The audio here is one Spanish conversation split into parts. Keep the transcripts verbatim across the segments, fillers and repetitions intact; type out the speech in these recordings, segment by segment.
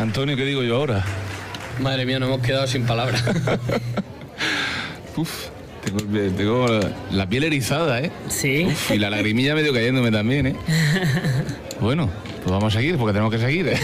Antonio, ¿qué digo yo ahora? Madre mía, nos hemos quedado sin palabras. Uf, tengo, tengo la, la piel erizada, ¿eh? Sí. Uf, y la lagrimilla medio cayéndome también, ¿eh? Bueno, pues vamos a seguir, porque tenemos que seguir, ¿eh?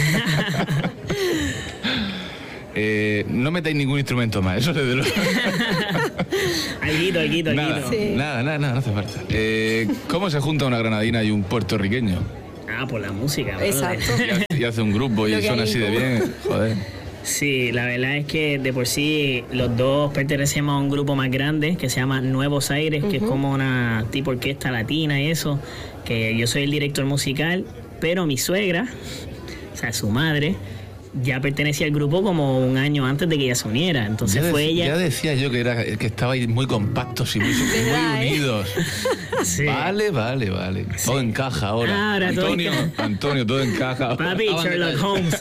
Eh, no metáis ningún instrumento más, eso desde luego. Alguito, alguito, Nada, alguito. Sí. nada, nada, nada, no hace falta. Eh, ¿Cómo se junta una granadina y un puertorriqueño? Ah, por la música, brother. Exacto. Y hace, y hace un grupo y Lo que suena hay así de como- bien, joder. Sí, la verdad es que de por sí los dos pertenecemos a un grupo más grande que se llama Nuevos Aires, que es como una tipo orquesta latina y eso, que yo soy el director musical, pero mi suegra, o sea, su madre, ya pertenecía al grupo como un año antes de que ella se uniera. Entonces Ya, fue de- ella... ya decía yo que, era, que estabais muy compactos y muy, muy ¿Verdad, eh? unidos. Sí. Vale, vale, vale. Todo encaja ahora. Ahora todo Antonio, encaja. Antonio, todo encaja. Papi, Estaban Sherlock detalles. Holmes.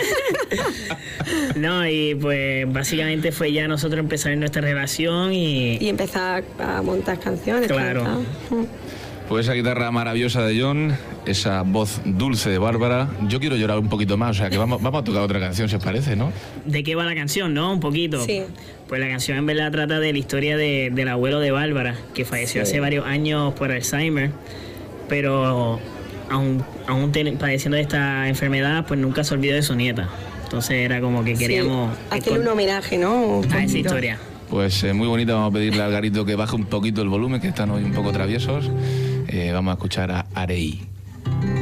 No, y pues básicamente fue ya nosotros empezar nuestra relación y... Y empezar a montar canciones. Claro. cantar. Mm. Pues esa guitarra maravillosa de John, esa voz dulce de Bárbara. Yo quiero llorar un poquito más, o sea que vamos, vamos a tocar otra canción, si os parece, ¿no? ¿De qué va la canción, no? Un poquito. Sí. Pues la canción en verdad trata de la historia de, del abuelo de Bárbara, que falleció Sí. hace varios años por Alzheimer, pero aún, aún ten- padeciendo de esta enfermedad, pues nunca se olvidó de su nieta. Entonces era como que queríamos... Sí. Hacerle un homenaje, ¿no? Un a esa poquito. historia. Pues eh, muy bonita, vamos a pedirle al Garito que baje un poquito el volumen, que están hoy un poco traviesos. Eh, vamos a escuchar a Arei.